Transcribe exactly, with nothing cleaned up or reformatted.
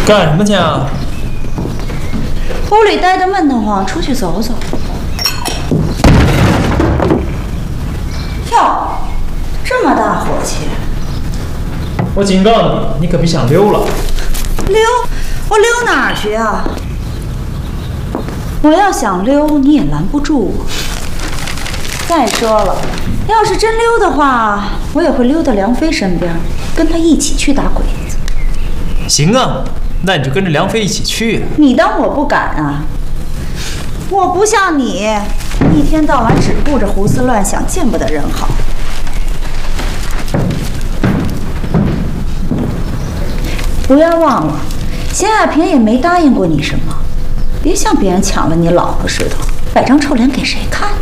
干什么去啊？ 屋里待得闷得慌，出去走走。哟，这么大火气！ 我警告你，你可别想溜了。 溜？我溜哪儿去啊？我要想溜，你也拦不住我。再说了，要是真溜的话，我也会溜到梁飞身边，跟他一起去打鬼子。 行啊，那你就跟着梁飞一起去啊。 你当我不敢啊？我不像你，一天到晚只顾着胡思乱想，见不得人好。不要忘了，谢亚平也没答应过你什么，别像别人抢了你老婆似的，摆张臭脸给谁看？